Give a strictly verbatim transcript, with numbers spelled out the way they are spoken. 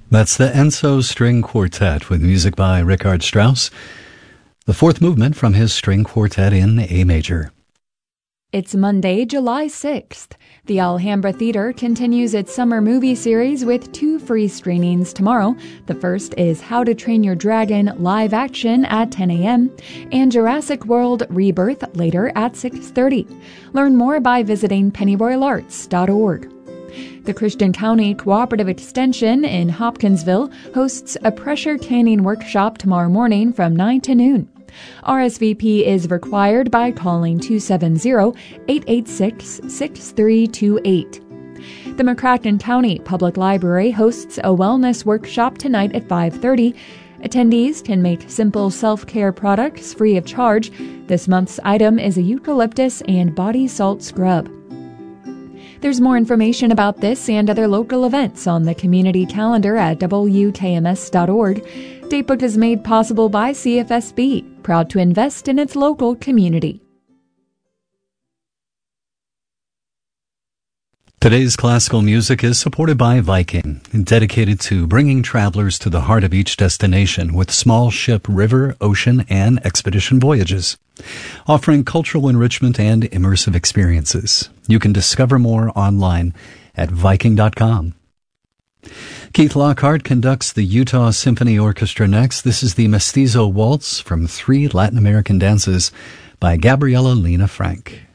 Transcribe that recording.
That's the Enso String Quartet with music by Richard Strauss, the fourth movement from his string quartet in A major. It's Monday, July sixth. The Alhambra Theater continues its summer movie series with two free screenings tomorrow. The first is How to Train Your Dragon live action at ten a.m. and Jurassic World Rebirth later at six thirty. Learn more by visiting pennyroyal arts dot org. The Christian County Cooperative Extension in Hopkinsville hosts a pressure canning workshop tomorrow morning from nine to noon. R S V P is required by calling two seven zero, eight eight six, six three two eight. The McCracken County Public Library hosts a wellness workshop tonight at five thirty. Attendees can make simple self-care products free of charge. This month's item is a eucalyptus and body salt scrub. There's more information about this and other local events on the community calendar at W K M S dot org. Datebook is made possible by C F S B, proud to invest in its local community. Today's classical music is supported by Viking, dedicated to bringing travelers to the heart of each destination with small ship, river, ocean, and expedition voyages, offering cultural enrichment and immersive experiences. You can discover more online at Viking dot com. Keith Lockhart conducts the Utah Symphony Orchestra next. This is the Mestizo Waltz from Three Latin American Dances by Gabriela Lena Frank.